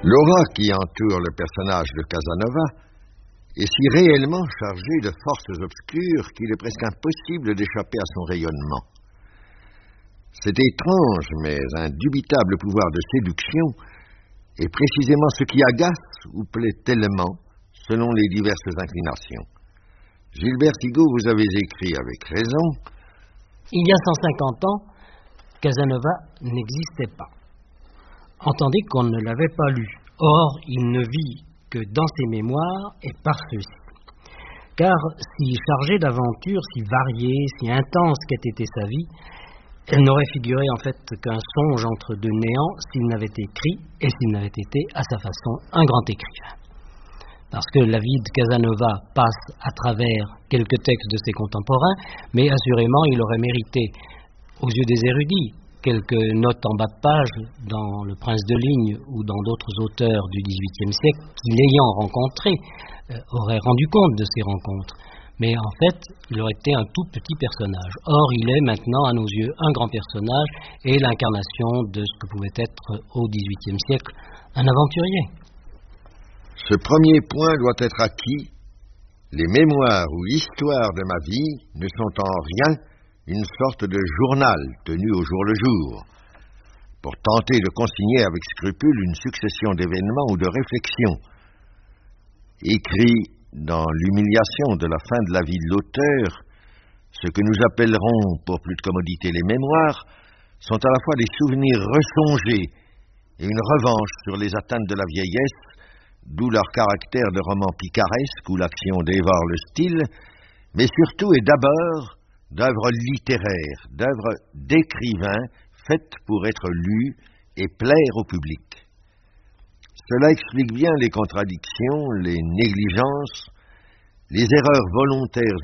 L'aura qui entoure le personnage de Casanova est si réellement chargée de forces obscures qu'il est presque impossible d'échapper à son rayonnement. Cet étrange mais indubitable pouvoir de séduction est précisément ce qui agace ou plaît tellement selon les diverses inclinations. Gilbert Sigaud, vous avez écrit avec raison. Il y a 150 ans, Casanova n'existait pas. Entendez qu'on ne l'avait pas lu. Or, il ne vit que dans ses mémoires et par ceux-ci. Car si chargée d'aventures si variées, si intenses qu'ait été sa vie, elle n'aurait figuré en fait qu'un songe entre deux néants s'il n'avait écrit et s'il n'avait été à sa façon un grand écrivain. Parce que la vie de Casanova passe à travers quelques textes de ses contemporains, mais assurément il aurait mérité, aux yeux des érudits, quelques notes en bas de page dans Le Prince de Ligne ou dans d'autres auteurs du XVIIIe siècle qui, l'ayant rencontré, auraient rendu compte de ces rencontres. Mais en fait, il aurait été un tout petit personnage. Or, il est maintenant, à nos yeux, un grand personnage et l'incarnation de ce que pouvait être au XVIIIe siècle un aventurier. Ce premier point doit être acquis. Les mémoires ou l'histoire de ma vie ne sont en rien une sorte de journal tenu au jour le jour, pour tenter de consigner avec scrupule une succession d'événements ou de réflexions. Écrit dans l'humiliation de la fin de la vie de l'auteur, ce que nous appellerons, pour plus de commodité, les mémoires, sont à la fois des souvenirs ressongés et une revanche sur les atteintes de la vieillesse, d'où leur caractère de roman picaresque où l'action dévore le style, mais surtout et d'abord d'œuvres littéraires, d'œuvres d'écrivains faites pour être lues et plaire au public. Cela explique bien les contradictions, les négligences, les erreurs volontaires